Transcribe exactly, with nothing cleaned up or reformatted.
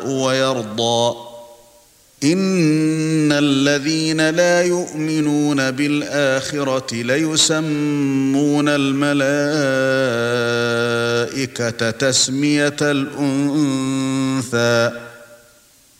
ويرضى إن الذين لا يؤمنون بالآخرة ليسمون الملائكة تسمية الأنثى